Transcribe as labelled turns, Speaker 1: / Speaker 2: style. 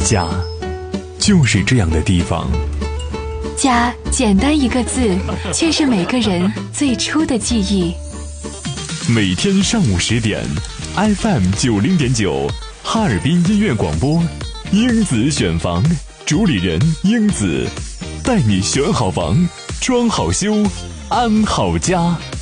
Speaker 1: 家就是这样的地方。
Speaker 2: 家简单一个字，却是每个人最初的记忆。
Speaker 1: 每天上午10点 FM90.9 哈尔滨音乐广播，英子选房，主理人英子，带你选好房，装好修，安好家。